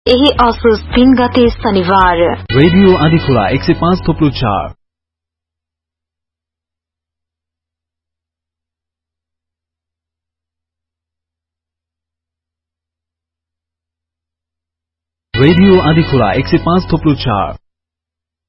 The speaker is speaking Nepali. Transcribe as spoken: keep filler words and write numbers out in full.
यही असोज तीन गते शनिबार रेडियो आँधीखोला एक सय पाँच थोप्लो चार। रेडियो आँधीखोला एक सय पाँच थोप्लो चार।